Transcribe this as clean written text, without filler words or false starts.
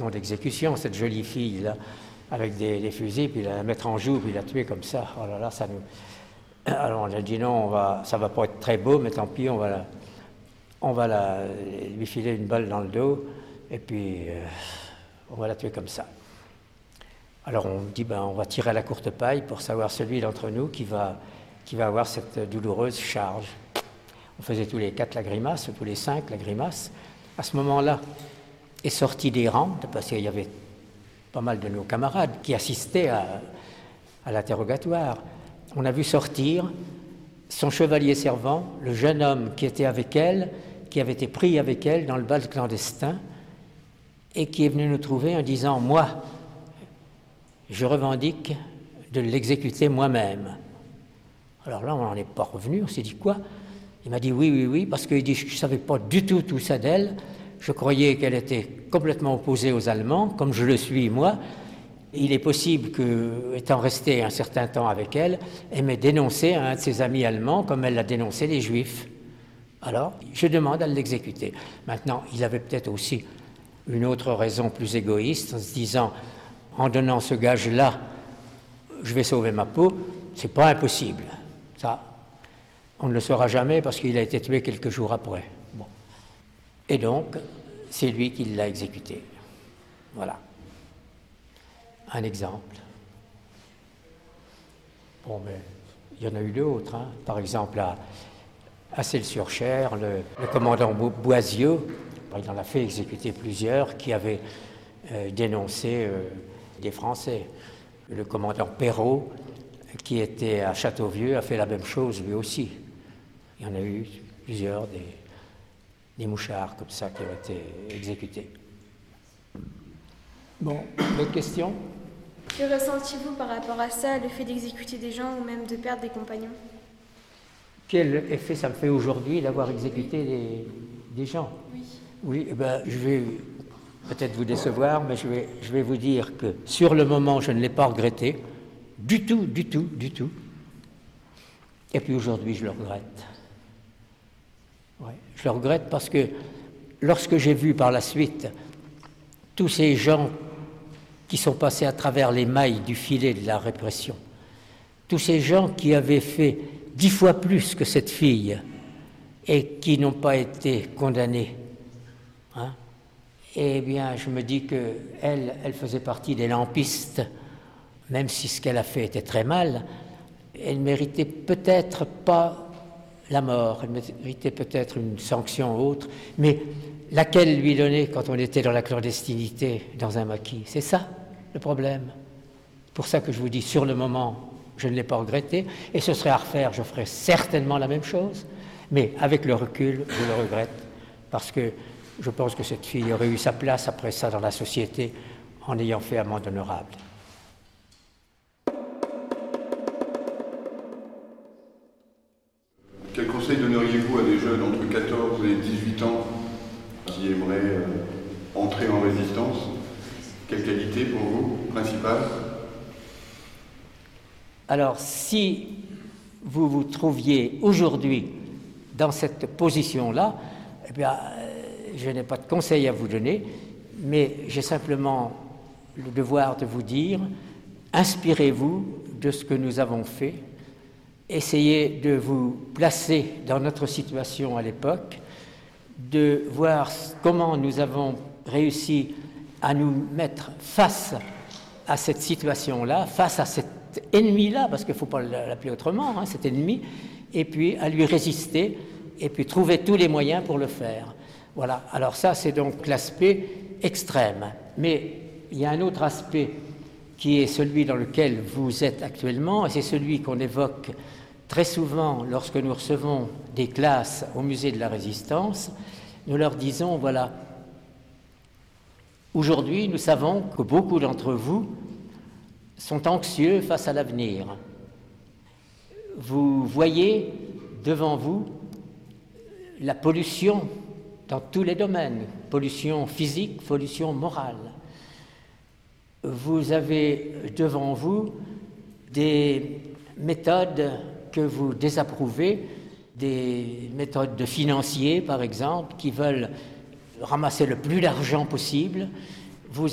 bâton d'exécution, cette jolie fille-là, avec des fusils, puis la mettre en joue, puis la tuer comme ça. Oh là là, ça nous... Alors on a dit non, ça va pas être très beau, mais tant pis, on va lui filer une balle dans le dos, et puis on va la tuer comme ça. Alors on dit, on va tirer à la courte paille pour savoir celui d'entre nous qui va avoir cette douloureuse charge. On faisait tous les 4 la grimace, tous les 5 la grimace. À ce moment-là, est sorti des rangs, parce qu'il y avait pas mal de nos camarades qui assistaient à l'interrogatoire. On a vu sortir son chevalier servant, le jeune homme qui était avec elle, qui avait été pris avec elle dans le bal clandestin, et qui est venu nous trouver en disant « Moi, je revendique de l'exécuter moi-même. » Alors là, on n'en est pas revenu, on s'est dit quoi? Il m'a dit oui, parce qu'il dit je ne savais pas du tout ça d'elle. Je croyais qu'elle était complètement opposée aux Allemands, comme je le suis moi. Il est possible que, étant resté un certain temps avec elle, elle m'ait dénoncé à un de ses amis allemands, comme elle l'a dénoncé les Juifs. Alors, je demande à l'exécuter. Maintenant, il avait peut-être aussi une autre raison plus égoïste, en se disant, en donnant ce gage-là, je vais sauver ma peau, c'est pas impossible. Ça, on ne le saura jamais parce qu'il a été tué quelques jours après. Bon. Et donc, c'est lui qui l'a exécuté. Voilà. Un exemple. Bon, mais il y en a eu d'autres. Hein. Par exemple, à Celles-sur-Cher, le commandant Boisieux, il en a fait exécuter plusieurs qui avaient dénoncé des Français. Le commandant Perrault, qui était à Châteauvieux, a fait la même chose lui aussi. Il y en a eu plusieurs, des mouchards comme ça qui ont été exécutés. Bon, d'autres questions? Que ressentez-vous par rapport à ça, le fait d'exécuter des gens ou même de perdre des compagnons? Quel effet ça me fait aujourd'hui d'avoir exécuté des gens? Oui, je vais peut-être vous décevoir, mais je vais vous dire que sur le moment, je ne l'ai pas regretté, du tout. Et puis aujourd'hui, je le regrette. Ouais, je le regrette parce que lorsque j'ai vu par la suite tous ces gens qui sont passés à travers les mailles du filet de la répression, tous ces gens qui avaient fait 10 fois plus que cette fille et qui n'ont pas été condamnés, hein, eh bien, je me dis qu'elle faisait partie des lampistes, même si ce qu'elle a fait était très mal. Elle méritait peut-être pas la mort, elle méritait peut-être une sanction autre, mais laquelle lui donner quand on était dans la clandestinité, dans un maquis? C'est ça le problème. C'est pour ça que je vous dis, sur le moment, je ne l'ai pas regretté, et ce serait à refaire, je ferais certainement la même chose, mais avec le recul, je le regrette, parce que je pense que cette fille aurait eu sa place après ça dans la société en ayant fait amende honorable. Quel conseil donneriez-vous à des jeunes entre 14 et 18 ans qui aimeraient entrer en résistance? Quelle qualité pour vous, principale? Alors, si vous vous trouviez aujourd'hui dans cette position-là, eh bien, je n'ai pas de conseil à vous donner, mais j'ai simplement le devoir de vous dire, inspirez-vous de ce que nous avons fait, essayez de vous placer dans notre situation à l'époque, de voir comment nous avons réussi à nous mettre face à cette situation-là, face à cet ennemi-là, parce qu'il ne faut pas l'appeler autrement, hein, cet ennemi, et puis à lui résister, et puis trouver tous les moyens pour le faire. Voilà, alors ça c'est donc l'aspect extrême. Mais il y a un autre aspect qui est celui dans lequel vous êtes actuellement, et c'est celui qu'on évoque très souvent lorsque nous recevons des classes au musée de la Résistance. Nous leur disons, voilà, aujourd'hui nous savons que beaucoup d'entre vous sont anxieux face à l'avenir. Vous voyez devant vous la pollution dans tous les domaines, pollution physique, pollution morale. Vous avez devant vous des méthodes que vous désapprouvez, des méthodes de financiers, par exemple, qui veulent ramasser le plus d'argent possible,